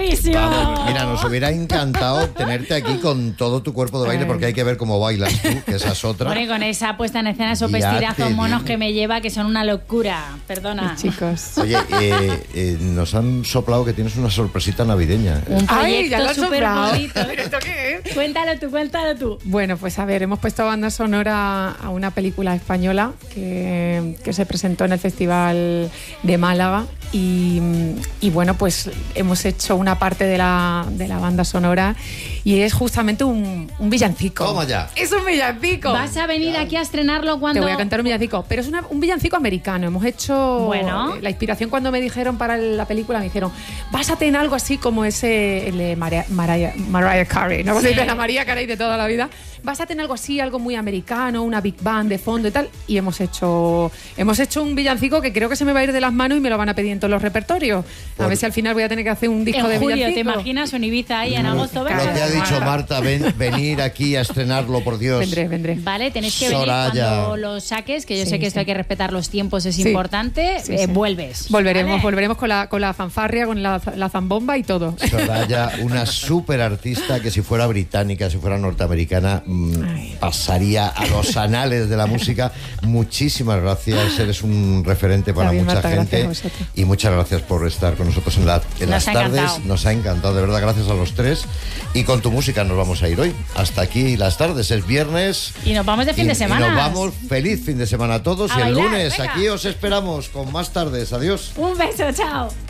bravísimo. Vamos, mira, nos hubiera encantado tenerte aquí con todo tu cuerpo de baile, porque hay que ver cómo bailas tú, que esa es otra. Bueno, y con esa puesta en escena, esos Ya vestidazos te monos digo. que me lleva, que son una locura. Perdona. Chicos. Oye, nos han soplado que tienes una sorpresita navideña. Un Ay, ya lo proyecto has súper soplado. bonito. ¿Pero esto qué es? Cuéntalo tú. Bueno, pues a ver, hemos puesto banda sonora a una película española que se presentó en el Festival de Málaga y bueno, pues hemos hecho una parte de la banda sonora y es justamente un villancico. Toma ya. Es un villancico. ¿Vas a venir aquí a estrenarlo Te cuando...? voy a cantar un villancico, pero es un villancico americano. Hemos hecho Bueno. la inspiración cuando me dijeron para la película, me dijeron, básate en algo así como ese el de Mariah Carey, ¿no? Sí. De la Mariah Carey de toda la vida. Básate en algo así, algo muy americano, una big band de fondo y tal. Y hemos hecho un villancico que creo que se me va a ir de las manos y me lo van a pedir en todos los repertorios. A ver si al final voy a tener que hacer un disco En de julio, villancico. ¿te imaginas un Ibiza ahí en agosto? Lo que ha dicho Marta, venir aquí a estrenarlo, por Dios. Vendré. Vale, tenéis que venir Soraya. cuando lo saques, que yo Sí, sé que esto sí. hay que respetar los tiempos, es Sí. importante. Sí, sí. Vuelves. Volveremos ¿vale? con la fanfarria, con la zambomba y todo. Soraya, una súper artista que si fuera británica, si fuera norteamericana, pasaría a los anales de la música. Muchísimas gracias, eres un referente para Está bien, mucha Marta, gracias gente a vosotros. y muchas gracias por estar con nosotros en las Nos ha tardes. encantado. Nos ha encantado, de verdad, gracias a los tres. Y con tu música nos vamos a ir hoy. Hasta aquí las tardes, es viernes. Y nos vamos de fin de semana. Y nos vamos, feliz fin de semana a todos. A y el bailar, lunes venga. aquí os esperamos con más tardes. Adiós. Un beso, chao.